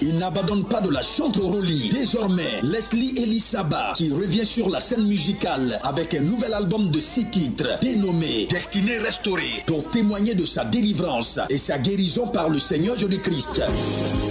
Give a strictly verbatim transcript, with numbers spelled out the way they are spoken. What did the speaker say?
Il n'abandonne pas de la chanter au lit. Désormais, Leslie Elisaba qui revient sur la scène musicale avec un nouvel album de six titres dénommé Destinée restaurée pour témoigner de sa délivrance et sa guérison par le Seigneur Jésus-Christ.